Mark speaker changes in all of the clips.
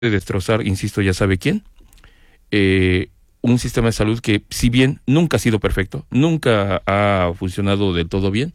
Speaker 1: destrozar, insisto, ya sabe quién, un sistema de salud que, si bien nunca ha sido perfecto, nunca ha funcionado del todo bien,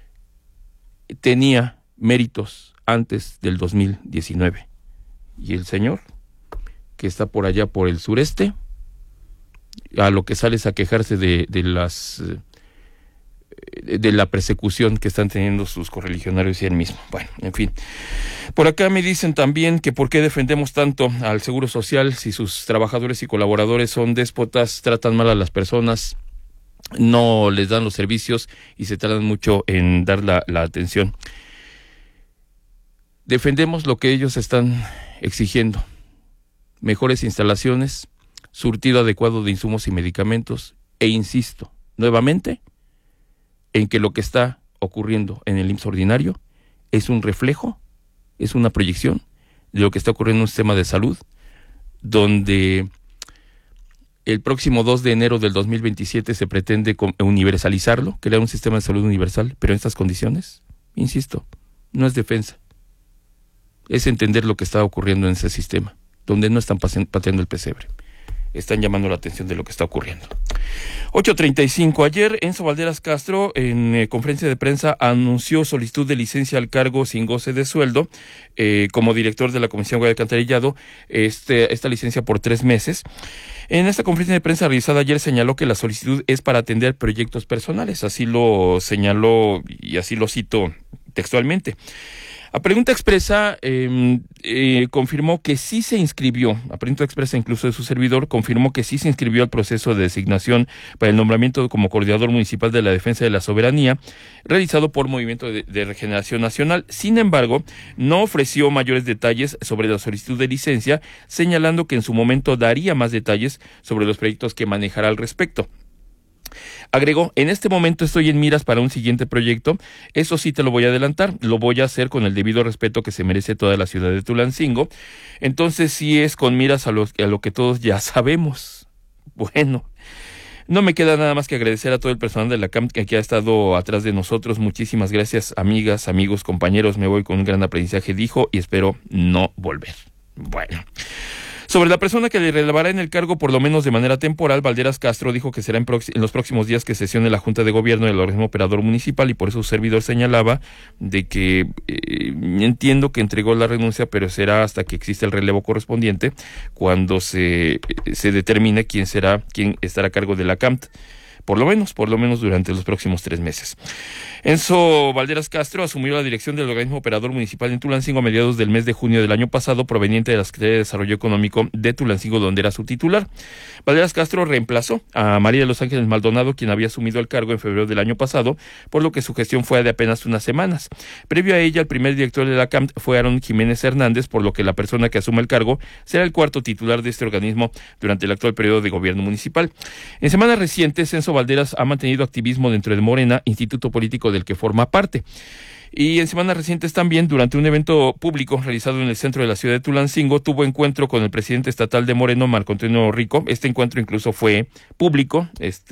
Speaker 1: tenía méritos antes del 2019. Y el señor, que está por allá por el sureste, a lo que sale es a quejarse de la persecución que están teniendo sus correligionarios y él mismo. Bueno, en fin. Por acá me dicen también que por qué defendemos tanto al Seguro Social si sus trabajadores y colaboradores son déspotas, tratan mal a las personas, no les dan los servicios y se tardan mucho en dar la atención. Defendemos lo que ellos están exigiendo: mejores instalaciones, surtido adecuado de insumos y medicamentos, e insisto nuevamente en que lo que está ocurriendo en el IMSS ordinario es un reflejo, es una proyección de lo que está ocurriendo en un sistema de salud, donde el próximo 2 de enero del 2027 se pretende universalizarlo, crear un sistema de salud universal, pero en estas condiciones, insisto, no es defensa, es entender lo que está ocurriendo en ese sistema, donde no están pateando el pesebre, están llamando la atención de lo que está ocurriendo. 8:35. Ayer Enzo Valderas Castro, en conferencia de prensa, anunció solicitud de licencia al cargo sin goce de sueldo como director de la Comisión de Alcantarillado, esta licencia por 3 meses. En esta conferencia de prensa realizada ayer señaló que la solicitud es para atender proyectos personales, así lo señaló y así lo cito textualmente. A pregunta expresa, confirmó que sí se inscribió, a pregunta expresa incluso de su servidor, confirmó que sí se inscribió al proceso de designación para el nombramiento como coordinador municipal de la defensa de la soberanía, realizado por Movimiento de Regeneración Nacional. Sin embargo, no ofreció mayores detalles sobre la solicitud de licencia, señalando que en su momento daría más detalles sobre los proyectos que manejará al respecto. Agregó: en este momento estoy en miras para un siguiente proyecto, eso sí te lo voy a adelantar, lo voy a hacer con el debido respeto que se merece toda la ciudad de Tulancingo, entonces sí es con miras a lo que todos ya sabemos. Bueno, no me queda nada más que agradecer a todo el personal de la CAMT que ha estado atrás de nosotros. Muchísimas gracias, amigas, amigos, compañeros, me voy con un gran aprendizaje, dijo, y espero no volver. Bueno. Sobre la persona que le relevará en el cargo, por lo menos de manera temporal, Valderas Castro dijo que será en los próximos días que sesione la Junta de Gobierno del organismo operador municipal, y por eso su servidor señalaba de que entiendo que entregó la renuncia, pero será hasta que exista el relevo correspondiente cuando se determine quién estará a cargo de la CAMT. Por lo menos durante los próximos 3 meses. Enzo Valderas Castro asumió la dirección del organismo operador municipal en Tulancingo a mediados del mes de junio del año pasado, proveniente de la Secretaría de Desarrollo Económico de Tulancingo, donde era su titular. Valderas Castro reemplazó a María de los Ángeles Maldonado, quien había asumido el cargo en febrero del año pasado, por lo que su gestión fue de apenas unas semanas. Previo a ella, el primer director de la CAMT fue Aaron Jiménez Hernández, por lo que la persona que asuma el cargo será el cuarto titular de este organismo durante el actual periodo de gobierno municipal. En semanas recientes, Enzo Valderas ha mantenido activismo dentro de Morena, instituto político del que forma parte. Y en semanas recientes también, durante un evento público realizado en el centro de la ciudad de Tulancingo, tuvo encuentro con el presidente estatal de Moreno, Marco Antonio Rico. Este encuentro incluso fue público,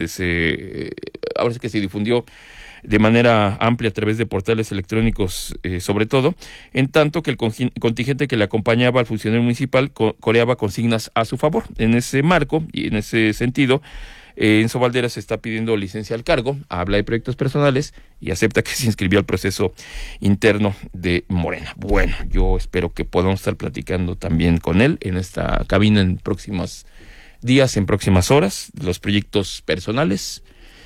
Speaker 1: ahora sí que se difundió de manera amplia a través de portales electrónicos, sobre todo, en tanto que el contingente que le acompañaba al funcionario municipal coreaba consignas a su favor. En ese marco y en ese sentido, Enzo Valderas está pidiendo licencia al cargo, habla de proyectos personales y acepta que se inscribió al proceso interno de Morena. Bueno, yo espero que podamos estar platicando también con él en esta cabina en próximos días, en próximas horas, los proyectos personales,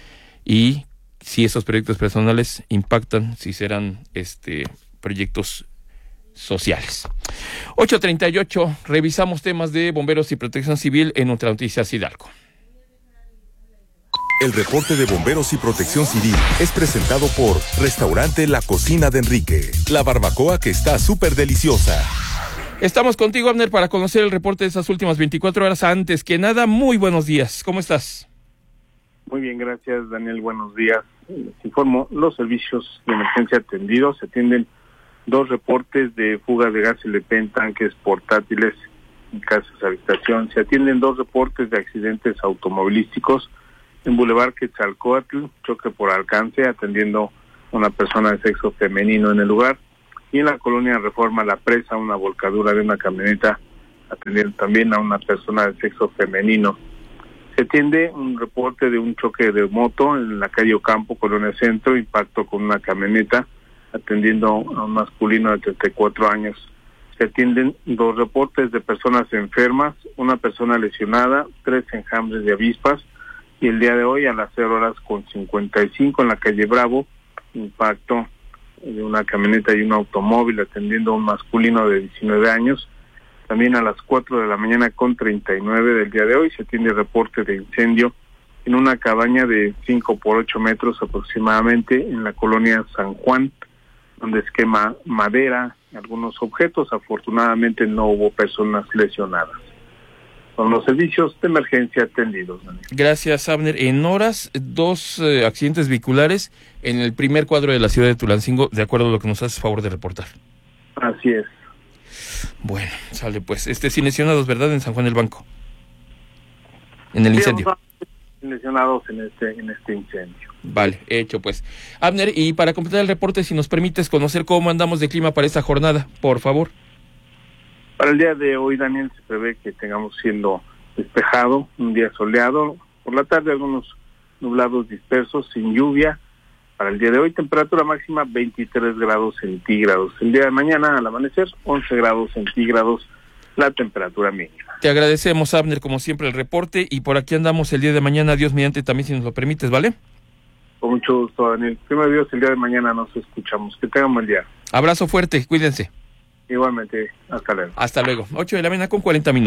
Speaker 1: y si esos proyectos personales impactan, si serán proyectos sociales. 8:38, revisamos temas de bomberos y protección civil en Otra Noticias Hidalgo.
Speaker 2: El reporte de Bomberos y Protección Civil es presentado por Restaurante La Cocina de Enrique, la barbacoa que está súper deliciosa.
Speaker 1: Estamos contigo, Abner, para conocer el reporte de esas últimas 24 horas. Antes que nada, muy buenos días. ¿Cómo estás?
Speaker 3: Muy bien, gracias, Daniel. Buenos días. Les informo, los servicios de emergencia atendidos. Se atienden 2 reportes de fugas de gas LP en tanques portátiles en casas habitación. Se atienden 2 reportes de accidentes automovilísticos en Boulevard Quetzalcóatl, choque por alcance, atendiendo una persona de sexo femenino en el lugar. Y en la colonia Reforma La Presa, una volcadura de una camioneta atendiendo también a una persona de sexo femenino. Se atiende un reporte de un choque de moto en la calle Ocampo, Colonia Centro, impacto con una camioneta, atendiendo a un masculino de 34 años. Se atienden 2 reportes de personas enfermas, una persona lesionada, 3 enjambres de avispas, y el día de hoy a las 0:55 en la calle Bravo, impacto de una camioneta y un automóvil atendiendo a un masculino de 19 años. También a las 4:39 del día de hoy se atiende reporte de incendio en una cabaña de 5 por 8 metros aproximadamente en la colonia San Juan, donde se quema madera, algunos objetos. Afortunadamente no hubo personas lesionadas. Son los servicios de emergencia atendidos, Daniel.
Speaker 1: Gracias, Abner. En horas, 2 accidentes vehiculares en el primer cuadro de la ciudad de Tulancingo, de acuerdo a lo que nos haces favor de reportar.
Speaker 3: Así es.
Speaker 1: Bueno, sale pues. Sin lesionados, ¿verdad? En San Juan del Banco. En el incendio.
Speaker 3: Lesionados en este incendio.
Speaker 1: Vale, hecho pues. Abner, y para completar el reporte, si nos permites conocer cómo andamos de clima para esta jornada, por favor.
Speaker 3: Para el día de hoy, Daniel, se prevé que tengamos cielo despejado, un día soleado, por la tarde algunos nublados dispersos, sin lluvia. Para el día de hoy, temperatura máxima 23 grados centígrados. El día de mañana, al amanecer, 11 grados centígrados, la temperatura mínima.
Speaker 1: Te agradecemos, Abner, como siempre, el reporte, y por aquí andamos el día de mañana, Dios mediante, también si nos lo permites, ¿vale?
Speaker 3: Con mucho gusto, Daniel. Primero Dios, el día de mañana nos escuchamos. Que tengan buen día.
Speaker 1: Abrazo fuerte, cuídense.
Speaker 3: Igualmente, hasta luego.
Speaker 1: Hasta luego. 8:40 a.m.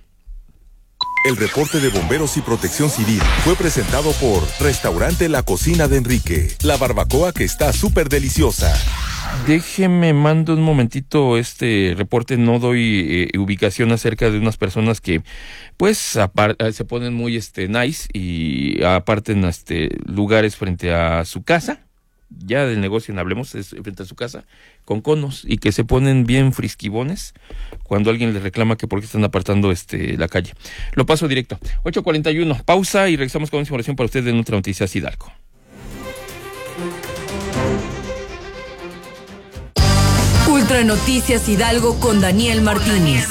Speaker 2: El reporte de Bomberos y Protección Civil fue presentado por Restaurante La Cocina de Enrique, la barbacoa que está súper deliciosa.
Speaker 1: Déjeme, mando un momentito este reporte, no doy ubicación acerca de unas personas que pues se ponen muy nice y aparten lugares frente a su casa. Ya del negocio no hablemos, es frente a su casa, con conos, y que se ponen bien frisquibones cuando alguien les reclama que por qué están apartando la calle. Lo paso directo. 8:41, pausa y regresamos con información para ustedes de Ultra Noticias Hidalgo.
Speaker 4: Ultra Noticias Hidalgo con Daniel Martínez.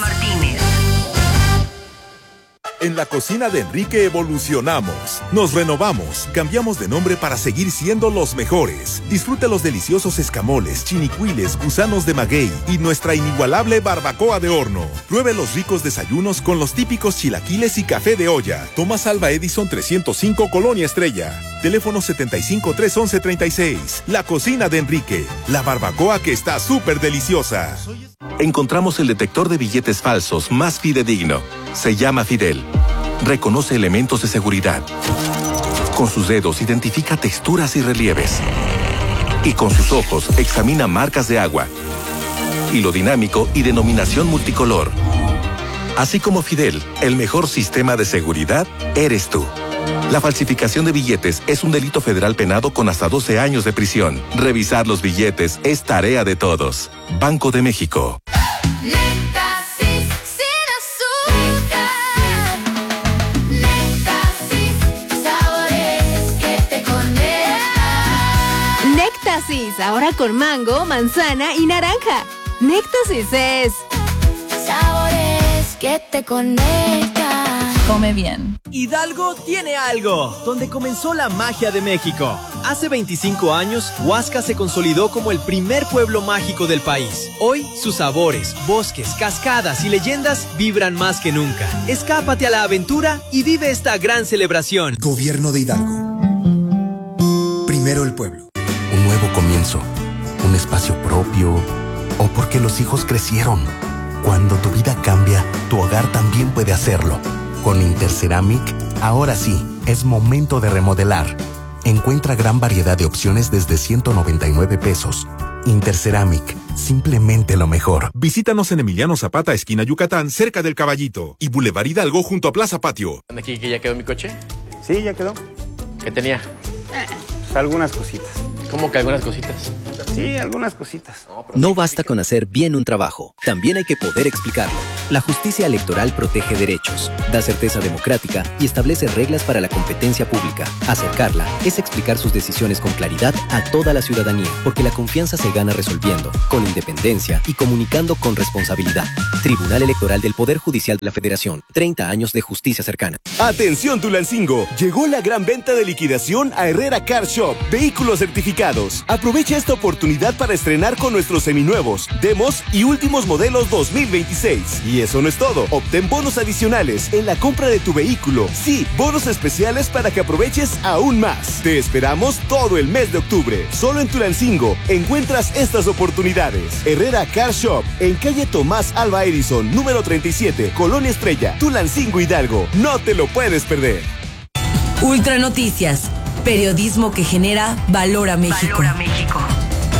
Speaker 2: En la cocina de Enrique evolucionamos, nos renovamos, cambiamos de nombre para seguir siendo los mejores. Disfruta los deliciosos escamoles, chinicuiles, gusanos de maguey y nuestra inigualable barbacoa de horno. Pruebe los ricos desayunos con los típicos chilaquiles y café de olla. Tomás Alva Edison 305, Colonia Estrella. Teléfono 75-311-36. La cocina de Enrique, la barbacoa que está súper deliciosa.
Speaker 5: Encontramos el detector de billetes falsos más fidedigno. Se llama Fidel. Reconoce elementos de seguridad. Con sus dedos identifica texturas y relieves. Y con sus ojos examina marcas de agua. Hilo dinámico y denominación multicolor. Así como Fidel, el mejor sistema de seguridad eres tú. La falsificación de billetes es un delito federal penado con hasta 12 años de prisión. Revisar los billetes es tarea de todos. Banco de México.
Speaker 6: Néctasis, ahora con mango, manzana y naranja. Néctasis es sabores que te conectan.
Speaker 7: Come bien.
Speaker 8: Hidalgo tiene algo, donde comenzó la magia de México. Hace 25 años, Huasca se consolidó como el primer pueblo mágico del país. Hoy, sus sabores, bosques, cascadas y leyendas vibran más que nunca. Escápate a la aventura y vive esta gran celebración.
Speaker 9: Gobierno de Hidalgo. Primero el pueblo.
Speaker 5: Un nuevo comienzo, un espacio propio, o porque los hijos crecieron. Cuando tu vida cambia, tu hogar también puede hacerlo. Con Interceramic, ahora sí, es momento de remodelar. Encuentra gran variedad de opciones desde 199 pesos. Interceramic, simplemente lo mejor.
Speaker 2: Visítanos en Emiliano Zapata, esquina Yucatán, cerca del Caballito, y Boulevard Hidalgo junto a Plaza Patio.
Speaker 10: ¿Aquí que ya quedó mi coche?
Speaker 11: Sí, ya quedó.
Speaker 10: ¿Qué tenía?
Speaker 11: Algunas cositas.
Speaker 10: ¿Cómo que algunas cositas?
Speaker 7: Sí, algunas cositas.
Speaker 10: No basta con hacer bien un trabajo, también hay que poder explicarlo. La justicia electoral protege derechos, da certeza democrática y establece reglas para la competencia pública. Acercarla es explicar sus decisiones con claridad a toda la ciudadanía, porque la confianza se gana resolviendo, con independencia y comunicando con responsabilidad. Tribunal Electoral del Poder Judicial de la Federación. 30 años de justicia cercana.
Speaker 11: Atención Tulancingo, llegó la gran venta de liquidación a Herrera Car Shop. Vehículos certificados. Aprovecha esta oportunidad para estrenar con nuestros seminuevos, demos y últimos modelos 2026. Y eso no es todo. Obtén bonos adicionales en la compra de tu vehículo. Sí, bonos especiales para que aproveches aún más. Te esperamos todo el mes de octubre. Solo en Tulancingo encuentras estas oportunidades. Herrera Car Shop, en calle Tomás Alva Edison, número 37, Colonia Estrella, Tulancingo, Hidalgo. No te lo puedes perder.
Speaker 4: Ultra Noticias, periodismo que genera valor a México.